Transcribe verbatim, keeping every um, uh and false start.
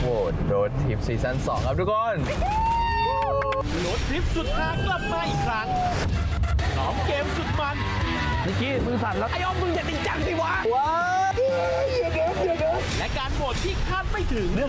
โหวตโรดทริปซีซั่นสองครับทุกคนโรดทริปสุดฮากลับมาอีกครั้งพร้อมเกมสุดมันนิกกี้มือสั่นแล้วไอ้อ้อมมึงอย่าจริงจังสิวะว้าอย่าเดินอย่าเดินและการโหวตที่คาดไม่ถึงเมื่อ